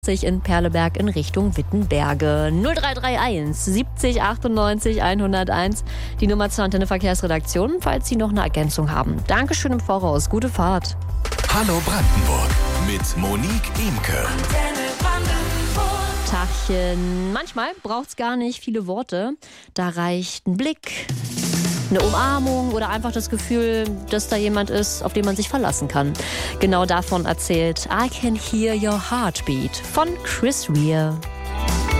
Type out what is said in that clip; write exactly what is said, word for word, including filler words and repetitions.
in Perleberg in Richtung Wittenberge. null drei drei eins siebzig achtundneunzig hunderteins, die Nummer zur Antenne Verkehrsredaktion, falls Sie noch eine Ergänzung haben. Dankeschön im Voraus, gute Fahrt. Hallo Brandenburg mit Monique Imke. Tachchen. Manchmal braucht es gar nicht viele Worte. Da reicht ein Blick, eine Umarmung oder einfach das Gefühl, dass da jemand ist, auf den man sich verlassen kann. Genau davon erzählt I Can Hear Your Heartbeat von Chris Rea.